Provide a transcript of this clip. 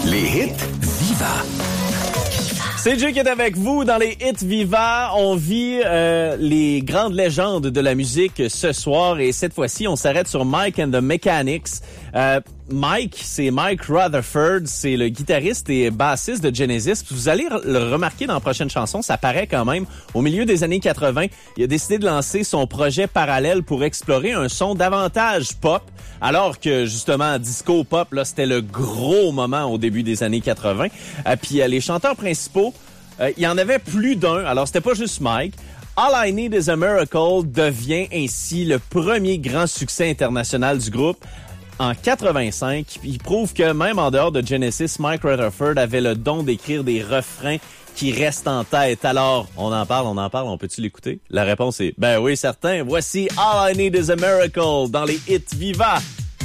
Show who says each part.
Speaker 1: Les hits Viva.
Speaker 2: C'est Dieu qui est avec vous dans les hits Viva. On vit les grandes légendes de la musique ce soir et cette fois-ci, on s'arrête sur Mike and the Mechanics. Mike, c'est Mike Rutherford, c'est le guitariste et bassiste de Genesis. Vous allez le remarquer dans la prochaine chanson, ça paraît quand même. Au milieu des années 80, il a décidé de lancer son projet parallèle pour explorer un son davantage pop, alors que justement disco pop, là, c'était le gros moment au début des années 80. Puis les chanteurs principaux, il y en avait plus d'un, alors c'était pas juste Mike. All I Need Is a Miracle devient ainsi le premier grand succès international du groupe. En 85, il prouve que même en dehors de Genesis, Mike Rutherford avait le don d'écrire des refrains qui restent en tête. Alors, on en parle, on peut-tu l'écouter? La réponse est, ben oui, certain. Voici All I Need Is a Miracle dans les hits Viva.